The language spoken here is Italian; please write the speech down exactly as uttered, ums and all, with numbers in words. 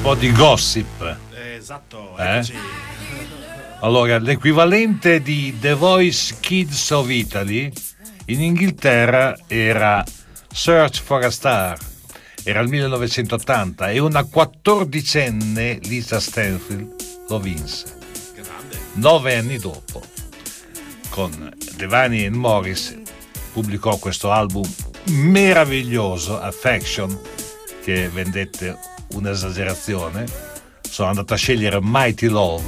po' di gossip. Esatto, eh? Allora, l'equivalente di The Voice Kids of Italy in Inghilterra era Search for a Star, era il millenovecentottanta, e una quattordicenne Lisa Stanfield lo vinse. Nove anni dopo, con Devani e Morris, pubblicò questo album meraviglioso, Affection, che vendette un'esagerazione. Sono andato a scegliere Mighty Love,